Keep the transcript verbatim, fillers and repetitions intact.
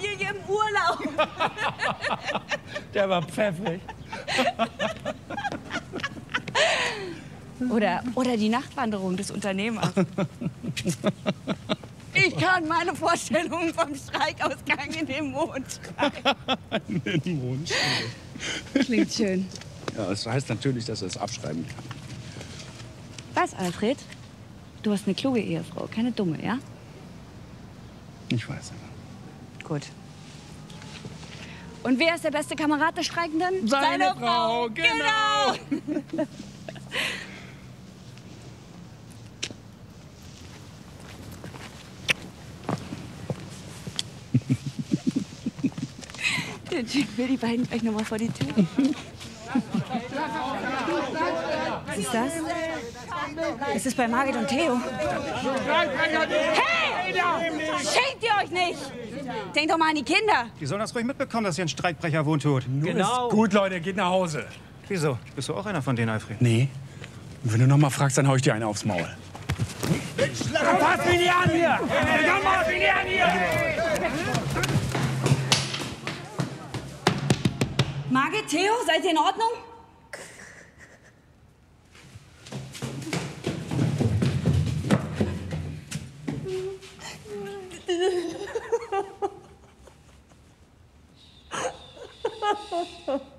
Familie im Urlaub. Der war pfeffrig. Oder, oder die Nachtwanderung des Unternehmers. Ich kann meine Vorstellungen vom Streikausgang in den Mond schreiben. In den Mond schreiben. Klingt schön. Ja, das heißt natürlich, dass er es abschreiben kann. Was, Alfred? Du hast eine kluge Ehefrau, keine dumme, ja? Ich weiß aber. Gut. Und wer ist der beste Kamerad des Streikenden? Seine, Seine Frau, genau. genau. Der Typ will die beiden gleich noch mal vor die Tür. Was ist das? Es ist bei Margit und Theo. Hey! Schämt ihr euch nicht? Denkt doch mal an die Kinder. Die sollen das ruhig mitbekommen, dass hier ein Streikbrecher wohntut. Genau. Ist gut, Leute, geht nach Hause. Wieso? Bist du auch einer von denen, Alfred? Nee. Und wenn du noch mal fragst, dann hau ich dir eine aufs Maul. Fass mich nicht an hier! Fass mich nicht an hier! Margit, Theo, seid ihr in Ordnung? Ha ha ha.